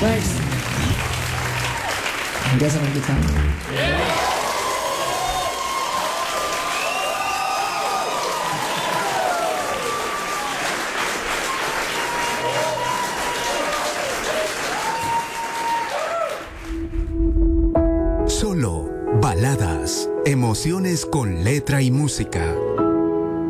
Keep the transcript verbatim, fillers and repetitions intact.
Thanks. You guys having a good time? Solo baladas, emociones con letra y música.